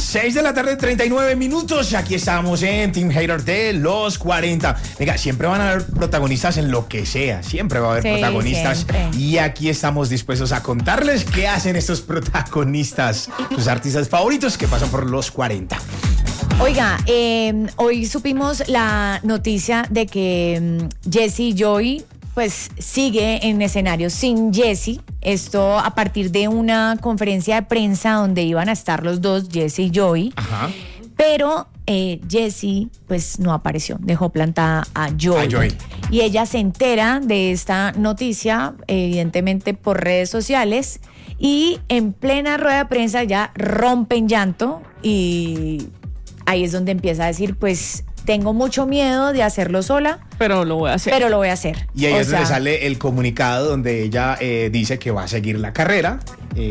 6 de la tarde, 39 minutos. Aquí estamos en Team Hater de los 40. Venga, siempre van a haber protagonistas en lo que sea. Siempre va a haber protagonistas. Siempre. Y aquí estamos dispuestos a contarles qué hacen estos protagonistas, sus artistas favoritos que pasan por los 40. Oiga, hoy supimos la noticia de que Jessie Joy pues sigue en escenario sin Jessie. Esto a partir de una conferencia de prensa donde iban a estar los dos, Jessie y Joy. Ajá. Pero Jessie pues no apareció, dejó plantada a Joy. Y ella se entera de esta noticia, evidentemente por redes sociales, y en plena rueda de prensa ya rompe en llanto y ahí es donde empieza a decir, pues tengo mucho miedo de hacerlo sola, pero lo voy a hacer. Y ahí es donde sale el comunicado donde ella dice que va a seguir la carrera.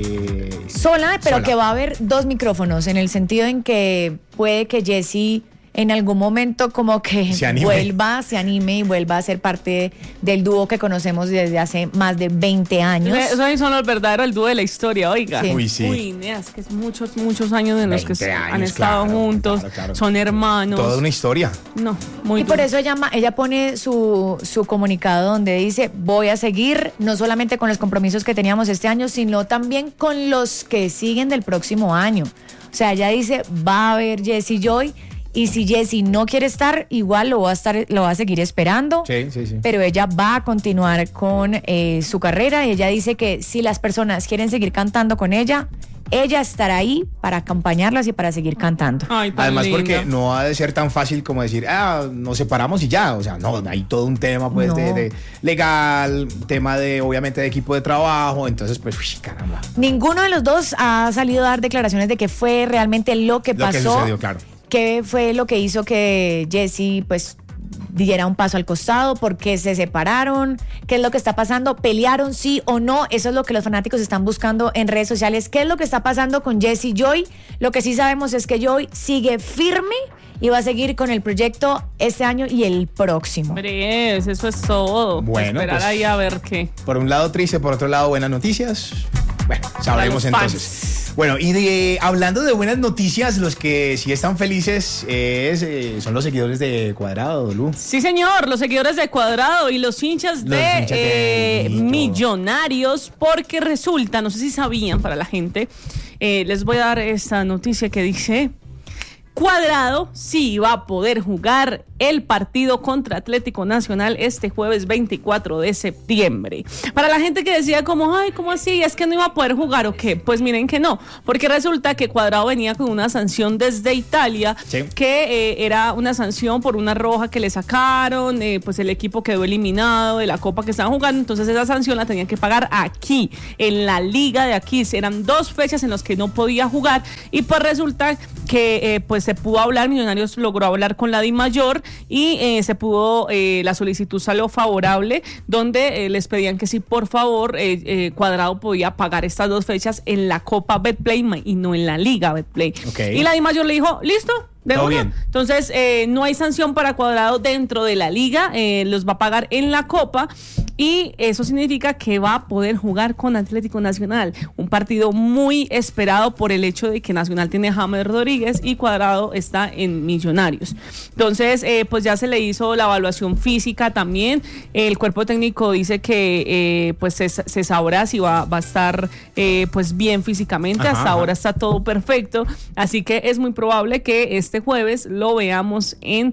Sola, pero que va a haber dos micrófonos, en el sentido en que puede que Jessie en algún momento como que se anime y vuelva a ser parte del dúo que conocemos desde hace más de 20 años. Esos son los verdaderos el dúo de la historia, oiga. Sí. Uy, sí. Uy, es que es muchos años en los que han estado juntos, claro. Son hermanos. Toda una historia. No, muy por eso ella pone su comunicado donde dice, voy a seguir no solamente con los compromisos que teníamos este año, sino también con los que siguen del próximo año. O sea, ella dice, va a haber Jessie Joy. Y si Jessie no quiere estar, igual lo va a seguir esperando. Sí. Pero ella va a continuar con su carrera. Y ella dice que si las personas quieren seguir cantando con ella estará ahí para acompañarlas y para seguir cantando. Ay, además, linda. porque no ha de ser tan fácil como decir, nos separamos y ya. O sea, no, hay todo un tema pues de legal, tema de obviamente de equipo de trabajo. Entonces, pues, caramba. Ninguno de los dos ha salido a dar declaraciones de que fue realmente lo que pasó. Lo que sucedió, claro. ¿Qué fue lo que hizo que Jessie pues diera un paso al costado? ¿Por qué se separaron? ¿Qué es lo que está pasando? ¿Pelearon sí o no? Eso es lo que los fanáticos están buscando en redes sociales. ¿Qué es lo que está pasando con Jessie Joy? Lo que sí sabemos es que Joy sigue firme y va a seguir con el proyecto este año y el próximo. Eso es todo. Bueno, esperar ahí a ver qué. Por un lado triste, por otro lado buenas noticias. Bueno, sabremos entonces. Bueno, y hablando de buenas noticias, los que sí están felices son los seguidores de Cuadrado, Lu. Sí, señor, los seguidores de Cuadrado y los hinchas de Millonarios, porque resulta, no sé si sabían para la gente, les voy a dar esta noticia que dice: Cuadrado sí va a poder jugar el partido contra Atlético Nacional este jueves 24 de septiembre. Para la gente que decía como, ¿cómo así? ¿Es que no iba a poder jugar o qué? Pues miren que no, porque resulta que Cuadrado venía con una sanción desde Italia, que era una sanción por una roja que le sacaron, pues el equipo quedó eliminado de la copa que estaban jugando, entonces esa sanción la tenían que pagar aquí, en la liga de aquí. Eran 2 fechas en las que no podía jugar y pues resulta que pues se pudo hablar, Millonarios logró hablar con la DIMAYOR y se pudo, la solicitud salió favorable, donde les pedían que sí, por favor, Cuadrado podía pagar estas 2 fechas en la Copa Betplay y no en la Liga Betplay. Okay. Y la DIMAYOR le dijo, listo, de una. Bien. Entonces no hay sanción para Cuadrado dentro de la Liga, los va a pagar en la Copa. Y eso significa que va a poder jugar con Atlético Nacional, un partido muy esperado por el hecho de que Nacional tiene a James Rodríguez y Cuadrado está en Millonarios. Entonces, pues ya se le hizo la evaluación física también. El cuerpo técnico dice que pues se sabrá si va a estar pues bien físicamente. Hasta ahora está todo perfecto, así que es muy probable que este jueves lo veamos en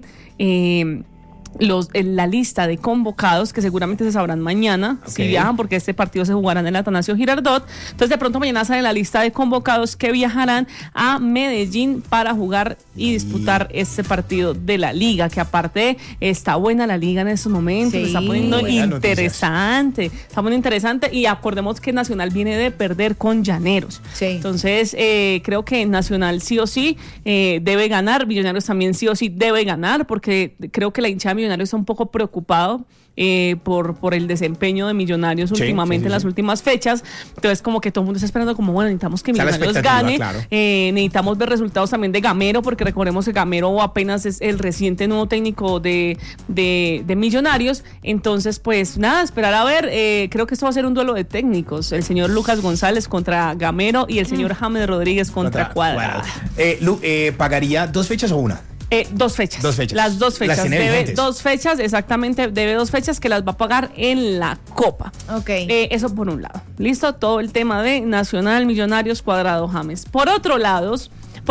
la lista de convocados, que seguramente se sabrán mañana, si viajan, porque este partido se jugará en el Atanasio Girardot. Entonces de pronto mañana sale la lista de convocados que viajarán a Medellín para jugar y disputar este partido de la liga, que aparte está buena la liga en estos momentos, se está poniendo interesante, y acordemos que Nacional viene de perder con Llaneros. Entonces creo que Nacional sí o sí debe ganar, Millonarios también sí o sí debe ganar, porque creo que la hinchada de Millonarios está un poco preocupado por el desempeño de Millonarios últimamente en las últimas fechas. Entonces como que todo el mundo está esperando como, bueno, necesitamos que Millonarios gane. Claro. Necesitamos ver resultados también de Gamero, porque recordemos que Gamero apenas es el reciente nuevo técnico de Millonarios. Entonces pues nada, esperar a ver. Creo que esto va a ser un duelo de técnicos. El señor Lucas González contra Gamero y el señor James Rodríguez contra Cuadrado. ¿Pagaría 2 fechas o una? 2 fechas. 2 fechas. Las 2 fechas. Debe 2 fechas, exactamente. Debe 2 fechas que las va a pagar en la Copa. Ok. Eso por un lado. ¿Listo? Todo el tema de Nacional, Millonarios, Cuadrado, James. Por otros lados,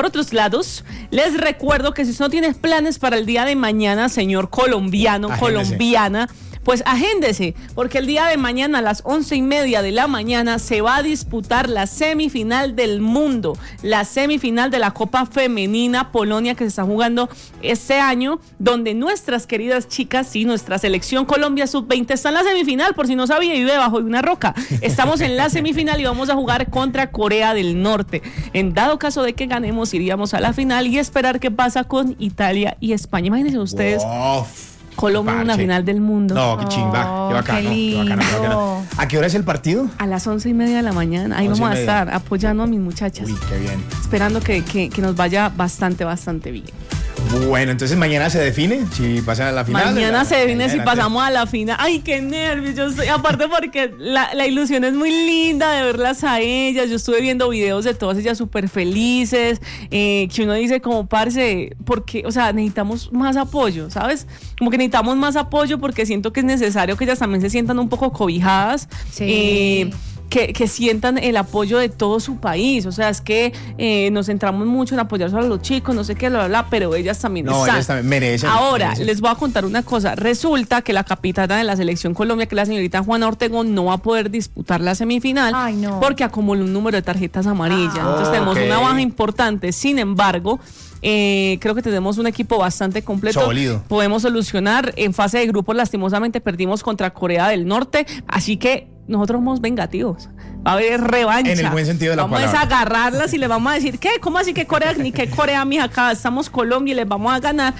les recuerdo que si usted no tiene planes para el día de mañana, señor colombiano, colombiana, pues agéndese, porque el día de mañana a las 11:30 de la mañana se va a disputar la semifinal del mundo, la semifinal de la Copa Femenina Polonia que se está jugando este año, donde nuestras queridas chicas, sí, nuestra selección Colombia Sub-20 está en la semifinal, por si no sabía, vive debajo de una roca. Estamos en la semifinal y vamos a jugar contra Corea del Norte. En dado caso de que ganemos, iríamos a la final y esperar qué pasa con Italia y España. Imagínense ustedes. Wow. Colombia en una final del mundo. No, qué chimba. Qué bacano. Qué bacano. ¿A qué hora es el partido? A las 11:30 de la mañana. Ahí vamos a estar apoyando a mis muchachas. Uy, qué bien. Esperando que nos vaya bastante bien. Bueno, entonces mañana se define si pasa a la final. Mañana se define si pasamos a la final. Ay, qué nervios. Yo estoy, aparte porque la ilusión es muy linda de verlas a ellas. Yo estuve viendo videos de todas ellas súper felices. Que uno dice como, parce, porque, o sea, necesitamos más apoyo, ¿sabes? Como que necesitamos más apoyo porque siento que es necesario que ellas también se sientan un poco cobijadas. Sí. Que sientan el apoyo de todo su país. O sea, es que nos centramos mucho en apoyar solo a los chicos, no sé qué, bla, bla, bla, pero ellas también están. Ellas también merecen. Ahora, les voy a contar una cosa. Resulta que la capitana de la Selección Colombia, que es la señorita Juana Ortegón, no va a poder disputar la semifinal. Ay, no. Porque acumuló un número de tarjetas amarillas. Entonces tenemos una baja importante. Sin embargo, creo que tenemos un equipo bastante completo. Sólido. Podemos solucionar. En fase de grupos, lastimosamente, perdimos contra Corea del Norte. Así que nosotros somos vengativos. Va a haber revancha. En el buen sentido de la palabra. Vamos a agarrarlas y les vamos a decir, ¿qué? ¿Cómo así que Corea? Ni que Corea, mija, acá estamos Colombia y les vamos a ganar.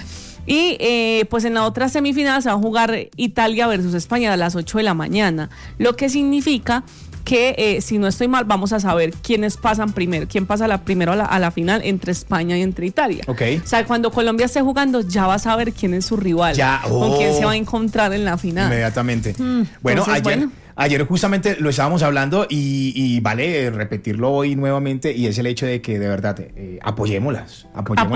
Y pues en la otra semifinal se va a jugar Italia versus España a las 8 de la mañana. Lo que significa que si no estoy mal, vamos a saber quiénes pasan primero, quién pasa primero a la final entre España y entre Italia. Okay. O sea, cuando Colombia esté jugando, ya va a saber quién es su rival, con quién se va a encontrar en la final. Inmediatamente. Bueno, entonces, ayer justamente lo estábamos hablando y vale repetirlo hoy nuevamente, y es el hecho de que de verdad apoyémoslas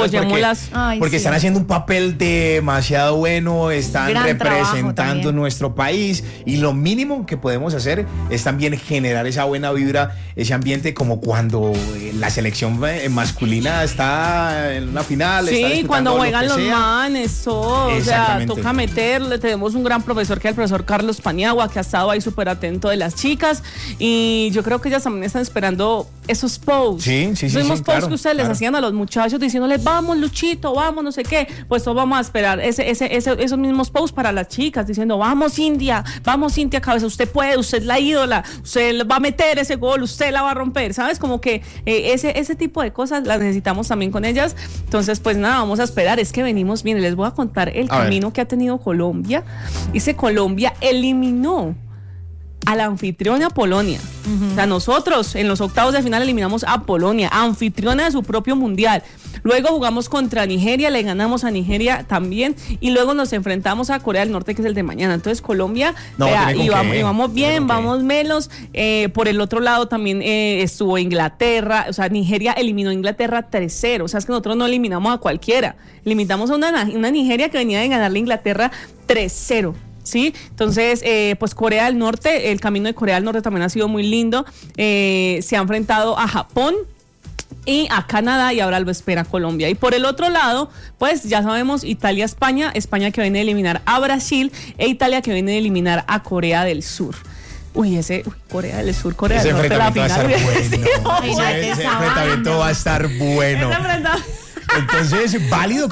porque están haciendo un papel demasiado bueno, están representando nuestro país, y lo mínimo que podemos hacer es también generar esa buena vibra, ese ambiente, como cuando la selección masculina está en una final. Sí, cuando juegan los manes, o sea, toca meterle. Tenemos un gran profesor que es el profesor Carlos Paniagua, que ha estado ahí súper atento de las chicas, y yo creo que ellas también están esperando esos posts. Sí. Los mismos posts que ustedes les hacían a los muchachos diciéndoles, vamos Luchito, vamos no sé qué, pues todos vamos a esperar esos mismos posts para las chicas, diciendo, vamos India Cabeza, usted puede, usted es la ídola, usted va a meter ese gol, usted la va a romper, ¿sabes? Como que ese tipo de cosas las necesitamos también con ellas. Entonces pues nada, vamos a esperar. Es que venimos bien, les voy a contar el camino que ha tenido Colombia. Dice, Colombia eliminó a la anfitriona Polonia. O sea, nosotros en los octavos de final eliminamos a Polonia, anfitriona de su propio mundial. Luego jugamos contra Nigeria, le ganamos a Nigeria también, y luego nos enfrentamos a Corea del Norte, que es el de mañana. Entonces Colombia, y vamos bien, vamos melos. Por el otro lado también estuvo Inglaterra. O sea, Nigeria eliminó a Inglaterra 3-0. O sea, es que nosotros no eliminamos a cualquiera. Eliminamos a una Nigeria que venía de ganarle a Inglaterra 3-0. ¿Sí? Entonces, pues Corea del Norte, el camino de Corea del Norte también ha sido muy lindo. Se ha enfrentado a Japón y a Canadá, y ahora lo espera Colombia. Y por el otro lado, pues ya sabemos, Italia-España, España que viene a eliminar a Brasil, e Italia que viene a eliminar a Corea del Sur. Corea del Sur, Corea del Norte, la final. Ese enfrentamiento va a estar bueno. Entonces, válido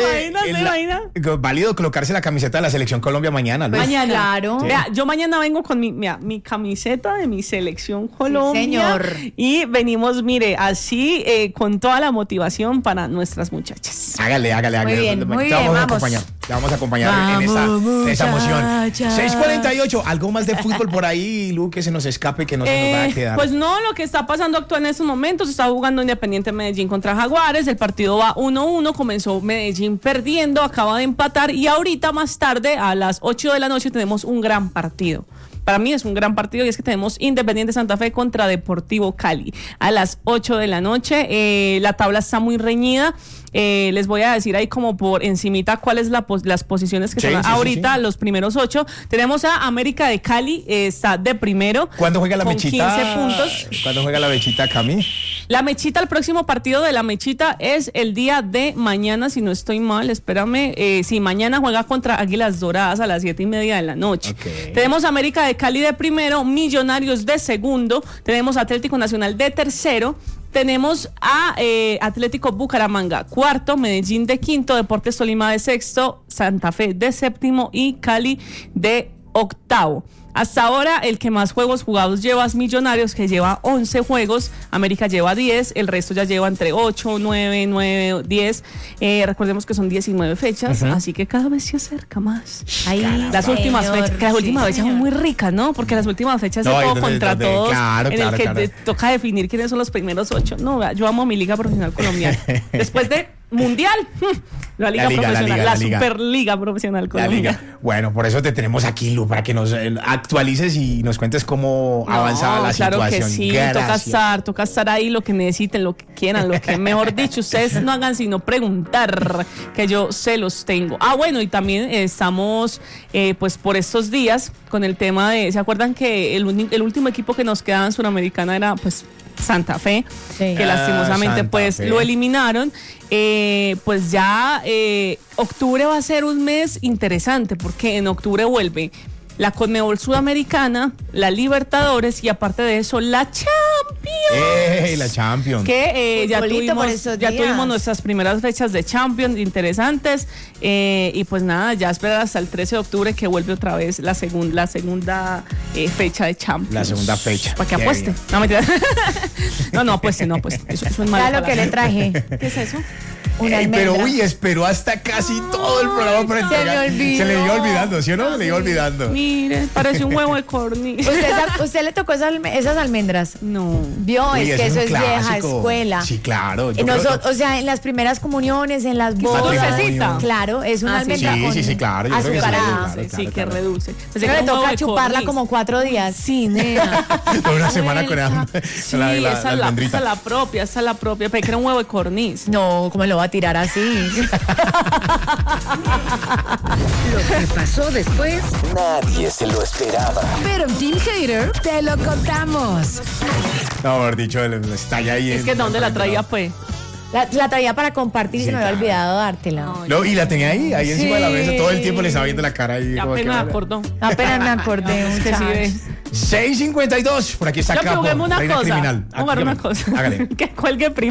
colocarse la camiseta de la Selección Colombia mañana, Luz. Mañana, claro. Sí. Vea, yo mañana vengo con mi camiseta de mi Selección Colombia. Sí, señor. Y venimos, mire, así con toda la motivación para nuestras muchachas. Hágale. Muy bien, vamos. te vamos a acompañar en esa emoción. 6:48, algo más de fútbol por ahí, Lu, que se nos escape, que no se nos va a quedar. Pues no, lo que está pasando actual en estos momentos, está jugando Independiente Medellín contra Jaguares, el partido va 1-1, comenzó Medellín perdiendo, acaba de empatar y ahorita más tarde a las 8 de la noche tenemos un gran partido. Para mí es un gran partido y es que tenemos Independiente Santa Fe contra Deportivo Cali a las 8 de la noche. La tabla está muy reñida. Les voy a decir ahí como por encimita cuáles las posiciones que están ahorita, los primeros 8. Tenemos a América de Cali, está de primero. ¿Cuándo juega la mechita? 15 puntos. ¿Cuándo juega la mechita, Cami? La mechita, el próximo partido de la mechita es el día de mañana, si no estoy mal, espérame. Sí, mañana juega contra Águilas Doradas a las 7:30 de la noche. Okay. Tenemos América de Cali de primero, Millonarios de segundo, tenemos Atlético Nacional de tercero. Tenemos a Atlético Bucaramanga cuarto, Medellín de quinto, Deportes Tolima de sexto, Santa Fe de séptimo y Cali de octavo. Hasta ahora el que más juegos jugados lleva es Millonarios, que lleva 11 juegos, América lleva 10, el resto ya lleva entre 8, 9, 10. Recordemos que son 19 fechas, así que cada vez se acerca más. Ay, las últimas fechas, que las últimas fechas son muy ricas, ¿no? Porque las últimas fechas es todo contra todos, claro, en el que toca definir quiénes son los primeros 8. No, yo amo mi liga profesional colombiana. Después de Mundial, la liga profesional, la Superliga Profesional Colombiana. Bueno, por eso te tenemos aquí, Lu, para que nos actualices y nos cuentes cómo avanzaba la situación. Claro que sí, toca estar ahí, lo que necesiten, lo que quieran, lo que mejor dicho, ustedes no hagan sino preguntar, que yo se los tengo. Bueno, y también estamos pues por estos días con el tema de, ¿se acuerdan que el último equipo que nos quedaba en Suramericana era pues Santa Fe, sí, que lastimosamente Santa pues Fe lo eliminaron? Pues ya octubre va a ser un mes interesante porque en octubre vuelve la Conmebol Sudamericana, la Libertadores y aparte de eso la Champions. La Champions. Que ya tuvimos nuestras primeras fechas de Champions interesantes y pues nada, ya esperar hasta el 13 de octubre que vuelve otra vez la segunda fecha de Champions. La segunda fecha. Para que apueste. No, mentira. no apueste. Eso es malo. Ya lo que le traje. ¿Qué es eso? Pero esperó hasta casi todo el programa para entregar. Se le iba olvidando, ¿sí o no? Se le iba olvidando. Mire, parece un huevo de corniz. ¿Usted le tocó esas almendras? No. Vio, es que eso es vieja escuela. Sí, claro. O sea, en las primeras comuniones, en las bodas. Claro, es una almendra con sí, claro. azucarada. Sí, que reduce. Pero le toca chuparla como 4 días. Sí, nena. Una semana con la esa es la propia. Pero que era un huevo de corniz. No, ¿cómo lo va a tirar así? Lo que pasó después, nadie se lo esperaba. Pero en Team Hater te lo contamos. No, mejor dicho, está ahí. Es que ¿dónde la traía, pues? La traía para compartir y se me había olvidado dártela. No, y la tenía ahí encima de la mesa. Todo el tiempo le estaba viendo la cara ahí. Apenas me acordó. Apenas me acordé. Que sí ve. 6:52. Por aquí está Capo. Juguemos una Reina cosa. Criminal. Jugar una cosa. Hágale. Que cuelgue primero.